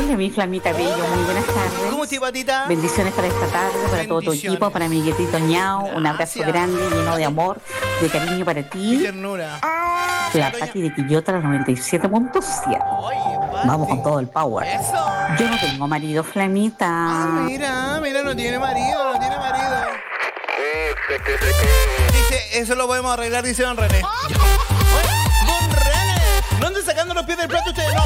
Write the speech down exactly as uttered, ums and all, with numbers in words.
Hola, mi Flamita Bello, muy buenas tardes. ¿Cómo estás, patita? Bendiciones para esta tarde, para todo tu Bendiciones. equipo, para mi gatito Ñao. Un abrazo Gracias. grande, lleno de amor, de cariño para Qué ti. ternura. La Doña- Pati de Quillota, la noventa y siete punto siete. Oye, Pati. Vamos con todo el power. Eso. Yo no tengo marido, Ah, Flamita. mira, mira, no tiene marido, no tiene marido. Dice, eso lo podemos arreglar, dice Don René. Ya. Oye, Don René, ¿dónde sacando los pies del plato ustedes? No,